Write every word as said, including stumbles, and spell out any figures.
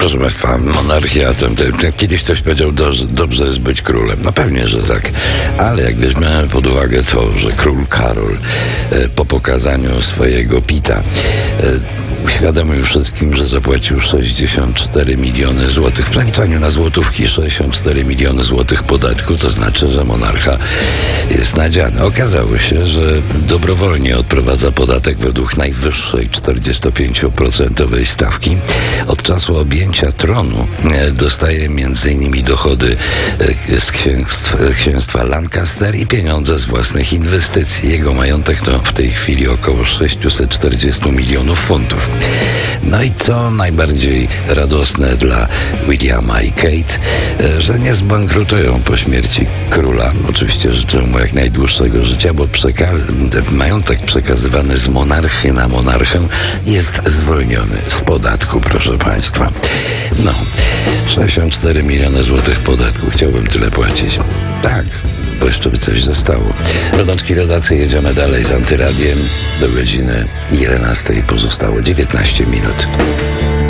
Proszę Państwa, monarchia, ten, ten, ten, kiedyś ktoś powiedział, do, dobrze jest być królem. No pewnie, że tak. Ale jak weźmiemy pod uwagę to, że król Karol e, po pokazaniu swojego pita e, uświadomił wszystkim, że zapłacił sześćdziesiąt cztery miliony złotych. W przeliczaniu na złotówki sześćdziesiąt cztery miliony złotych podatku, to znaczy, że monarcha jest nadziany. Okazało się, że dobrowolnie odprowadza podatek według najwyższej czterdziestopięcioprocentowej stawki. Od czasu objęcia tronu dostaje między innymi dochody z księstw, księstwa Lancaster i pieniądze z własnych inwestycji. Jego majątek to w tej chwili około sześćset czterdzieści milionów funtów. No i co najbardziej radosne dla Williama i Kate, że nie zbankrutują po śmierci króla. Oczywiście życzę mu jak najdłuższego życia, bo przeka- majątek przekazywany z monarchy na monarchę jest zwolniony z podatku, proszę Państwa. No, sześćdziesiąt cztery miliony złotych podatku. Chciałbym tyle płacić. Tak, bo jeszcze by coś zostało. Rodaczki, rodacy, jedziemy dalej z Antyradiem. Do godziny jedenastej pozostało dziewiętnaście minut.